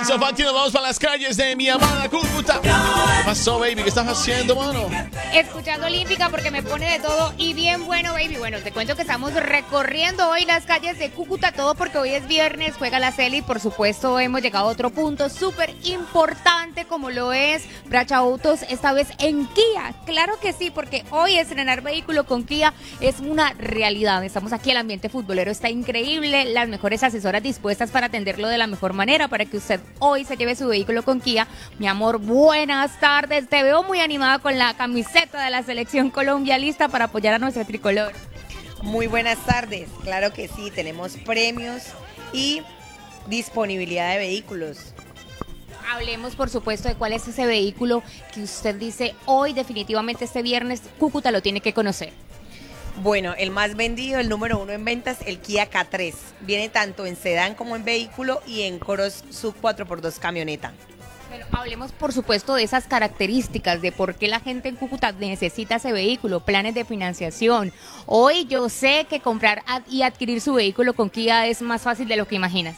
So, Fati, nos vamos para las calles de mi amada Cúcuta. ¿Qué pasó, baby? ¿Qué estás haciendo, mano? Escuchando Olímpica porque me pone de todo y bien bueno, baby. Bueno, te cuento que estamos recorriendo hoy las calles de Cúcuta, todo porque hoy es viernes, juega la Celi y por supuesto hemos llegado a otro punto súper importante como lo es Bracha Autos, esta vez en Kia. Claro que sí, porque hoy estrenar vehículo con Kia es una realidad. Estamos aquí, el ambiente futbolero está increíble, las mejores asesoras dispuestas para atenderlo de la mejor manera para que usted hoy se lleve su vehículo con Kia. Mi amor, buenas tardes, te veo muy animada con la camiseta de la Selección Colombia, lista para apoyar a nuestro tricolor. Muy buenas tardes, claro que sí, tenemos premios y disponibilidad de vehículos. Hablemos, por supuesto, de cuál es ese vehículo que usted dice hoy, definitivamente este viernes, Cúcuta lo tiene que conocer. Bueno, el más vendido, el número 1 en ventas, el Kia K3. Viene tanto en sedán como en vehículo y en Cross Sub 4x2 camioneta. Bueno, hablemos por supuesto de esas características, de por qué la gente en Cúcuta necesita ese vehículo, planes de financiación. Hoy yo sé que comprar y adquirir su vehículo con Kia es más fácil de lo que imaginas.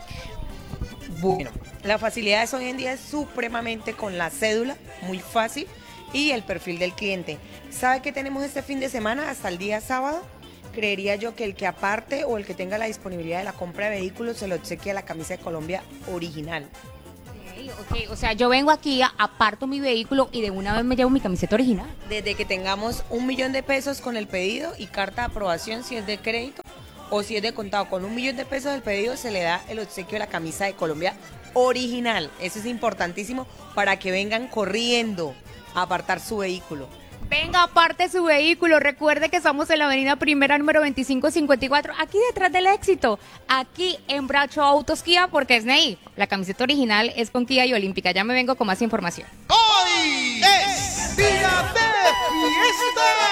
Bueno, la facilidad hoy en día es supremamente con la cédula, muy fácil, y el perfil del cliente. ¿Sabe qué tenemos este fin de semana hasta el día sábado? Creería yo que el que aparte o el que tenga la disponibilidad de la compra de vehículos se lo obsequia la camisa de Colombia original. Ok, o sea, yo vengo aquí, aparto mi vehículo y de una vez me llevo mi camiseta original. Desde que tengamos 1 millón de pesos con el pedido y carta de aprobación si es de crédito o si es de contado, con 1 millón de pesos del pedido se le da el obsequio de la camisa de Colombia original. Eso es importantísimo para que vengan corriendo a apartar su vehículo. Venga, aparte su vehículo. Recuerde que estamos en la avenida Primera, número 2554, aquí detrás del Éxito, aquí en Bracho Autos Kia, porque Sney, la camiseta original es con Kia y Olímpica. Ya me vengo con más información. Hoy es día de fiesta.